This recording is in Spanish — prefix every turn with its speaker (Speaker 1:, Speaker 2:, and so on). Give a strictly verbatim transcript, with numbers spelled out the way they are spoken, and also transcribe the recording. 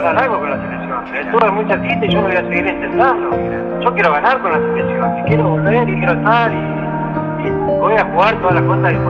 Speaker 1: lograr algo con la selección. Estuve muy cerquita y yo lo voy a seguir intentando. Yo quiero ganar con la selección, y quiero volver y quiero estar y, y voy a jugar todas las cosas.